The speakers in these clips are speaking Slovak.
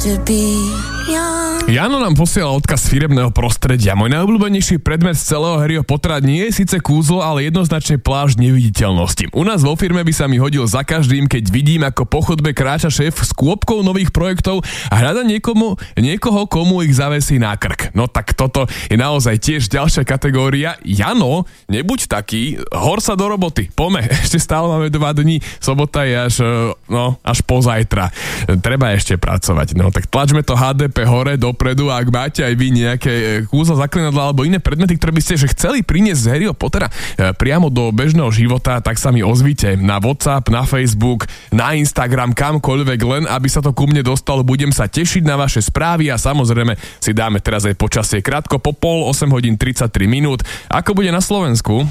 to be young. Jano nám posiela odkaz firemného prostredia. Môj najobľúbenejší predmet z celého Harryho Pottera nie je síce kúzlo, ale jednoznačne plášť neviditeľnosti. U nás vo firme by sa mi hodil za každým, keď vidím, ako po chodbe kráča šéf s kôpkou nových projektov a hľada niekoho, komu ich zavesí na krk. No tak toto je naozaj tiež ďalšia kategória. Jano, nebuď taký, hor sa do roboty. Pome, ešte stále máme 2 dní. Sobota je až pozajtra. Treba ešte pracovať. No tak tlačme to HDP hore, dopredu, a ak máte aj vy nejaké kúzla, zaklinadlá alebo iné predmety, ktoré by ste chceli priniesť z Harryho Pottera priamo do bežného života, tak sa mi ozvite na WhatsApp, na Facebook, na Instagram, kamkoľvek, len aby sa to ku mne dostalo. Budem sa tešiť na vaše správy a samozrejme si dáme teraz aj počasie krátko po 8:33. Ako bude na Slovensku?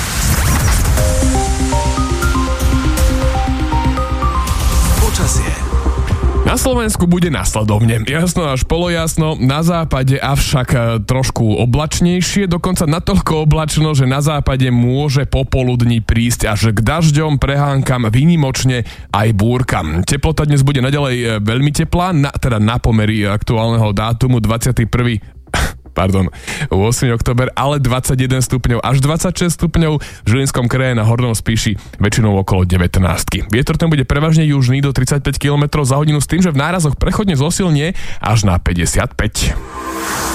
Na Slovensku bude nasledovne. Jasno až polojasno, na západe avšak trošku oblačnejšie, dokonca natoľko oblačno, že na západe môže popoludní prísť až k dažďom, prehánkam, výnimočne aj búrkam. Teplota dnes bude naďalej veľmi teplá, teda na pomery aktuálneho dátumu 8. október, ale 21 stupňov až 26 stupňov, v Žilinskom kraji na Hornom Spíši väčšinou okolo 19. Vietor ten bude prevažne južný do 35 km za hodinu s tým, že v nárazoch prechodne zosilnie až na 55.